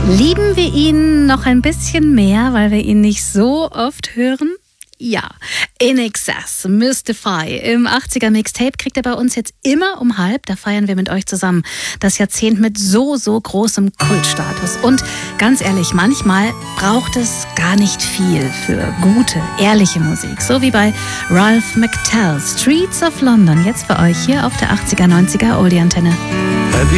Lieben wir ihn noch ein bisschen mehr, weil wir ihn nicht so oft hören? Ja, In Excess, Mystify. Im 80er Mixtape kriegt er bei uns jetzt immer um halb. Da feiern wir mit euch zusammen das Jahrzehnt mit so großem Kultstatus. Und ganz ehrlich, manchmal braucht es gar nicht viel für gute, ehrliche Musik. So wie bei Ralph McTell, Streets of London. Jetzt für euch hier auf der 80er, 90er Oldie-Antenne.